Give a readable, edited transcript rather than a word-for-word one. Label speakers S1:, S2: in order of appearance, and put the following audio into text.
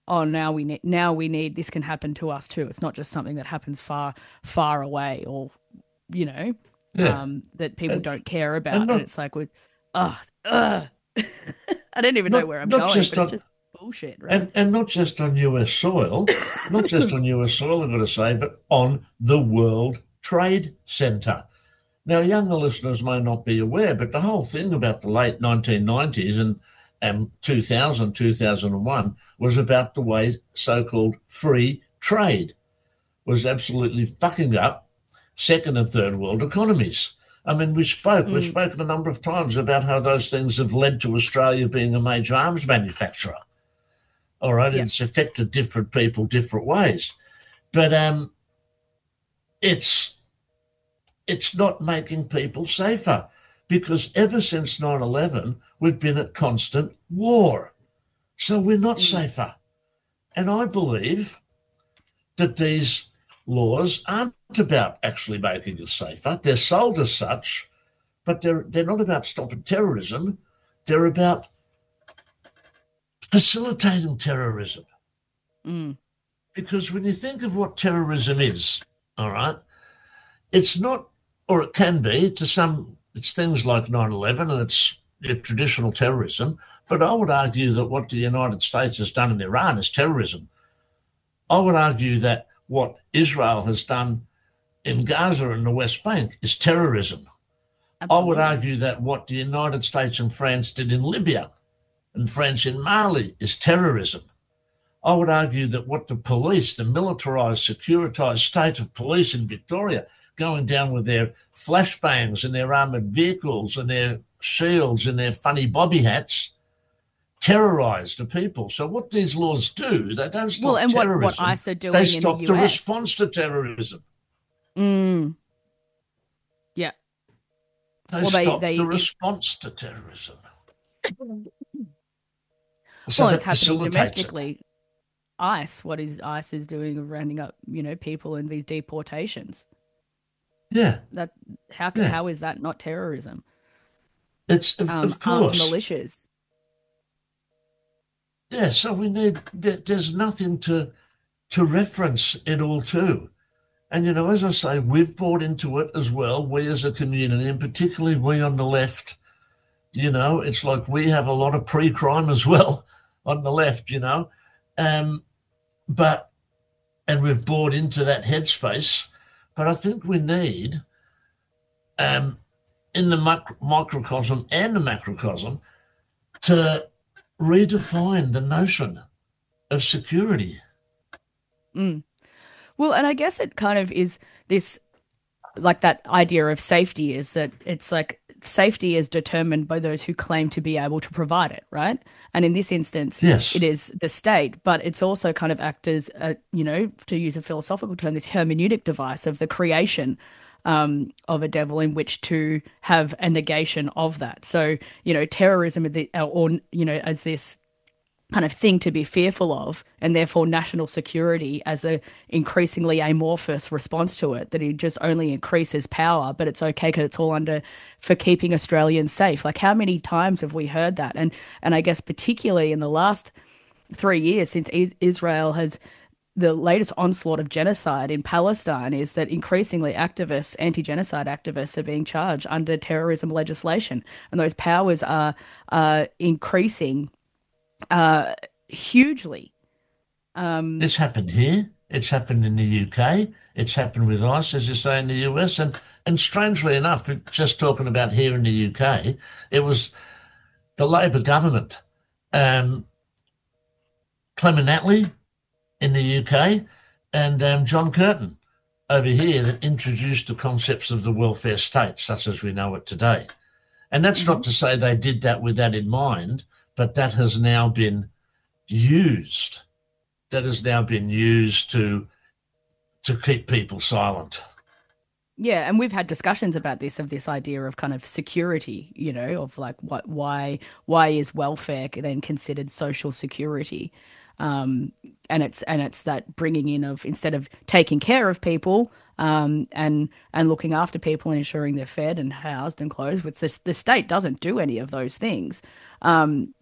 S1: oh, now we need this can happen to us too. It's not just something that happens far away, or you know,
S2: Yeah.
S1: that people
S2: And,
S1: don't care
S2: and
S1: about. And
S2: not
S1: it's like with, oh, ugh. I don't even know
S2: not
S1: where I'm
S2: not
S1: going,
S2: just
S1: but it's
S2: on
S1: just bullshit, right?
S2: and not just on US soil, not just on US soil, I've got to say, but on the World Trade Center. Now, younger listeners may not be aware, but the whole thing about the late 1990s and 2000, 2001 was about the way so-called free trade was absolutely fucking up second and third world economies. I mean, we've
S1: Mm,
S2: spoken a number of times about how those things have led to Australia being a major arms manufacturer. All right,
S1: yeah.
S2: it's affected different people different ways, but it's it's not making people safer because ever since 9/11, we've been at constant war. So we're not
S1: Mm,
S2: safer. And I believe that these laws aren't about actually making us safer. They're sold as such, but they're not about stopping terrorism. They're about facilitating terrorism.
S1: mm,
S2: Because when you think of what terrorism is, all right, it's not, or it can be to some, it's things like 9/11 and it's traditional terrorism. But I would argue that what the United States has done in Iran is terrorism. I would argue that what Israel has done in Gaza and the West Bank is terrorism. I would
S1: absolutely.
S2: argue that what the United States and France did in Libya and France in Mali is terrorism. I would argue that what the police, the militarised, securitised state of police in Victoria, going down with their flashbangs and their armoured vehicles and their shields and their funny bobby hats, terrorise the people. So what these laws do, they don't
S1: Well,
S2: stop
S1: and what
S2: terrorism,
S1: ICE are
S2: they
S1: doing in the
S2: stop the
S1: US.
S2: response to terrorism.
S1: Mm, yeah.
S2: They
S1: Well, they
S2: stop the
S1: they
S2: response to terrorism. So
S1: well, it's
S2: that
S1: happening
S2: facilitates it.
S1: domestically. ICE, what is ICE is doing of rounding up, people in these deportations.
S2: Yeah,
S1: That
S2: yeah.
S1: how is that not terrorism?
S2: It's of
S1: Armed
S2: course.
S1: militias.
S2: Yeah, so we need there's nothing to reference it all to. And as I say, we've bought into it as well, we as a community, and particularly we on the left. It's like we have a lot of pre-crime as well on the left. Um, but and we've bought into that headspace. But I think we need um, in the microcosm and the macrocosm to redefine the notion of security.
S1: Mm. Well, and I guess it kind of is this, like, that idea of safety is that it's like safety is determined by those who claim to be able to provide it, right? And in this instance, it
S2: Yes.
S1: is the state, but it's also kind of act as to use a philosophical term, this hermeneutic device of the creation of a devil in which to have a negation of that. So, terrorism, or, as this kind of thing to be fearful of, and therefore national security as the increasingly amorphous response to it, that it just only increases power, but it's okay because it's all under for keeping Australians safe. Like, how many times have we heard that? And I guess particularly in the last 3 years since Israel has the latest onslaught of genocide in Palestine, is that increasingly activists, anti-genocide activists, are being charged under terrorism legislation, and those powers are increasing hugely. Um,
S2: It's happened here. It's happened in the UK. It's happened with ICE, as you say, in the US. And strangely enough, just talking about here in the UK, it was the Labor government, um, Clement Attlee in the UK, and John Curtin over here that introduced the concepts of the welfare state, such as we know it today. And that's
S1: mhm.
S2: not to say they did that with that in mind, but that has now been used. That has now been used to keep people silent.
S1: Yeah, and we've had discussions about this, of this idea of kind of security, of like why is welfare then considered social security? Um, and it's that bringing in of, instead of taking care of people, and looking after people and ensuring they're fed and housed and clothed, with this, the state doesn't do any of those things.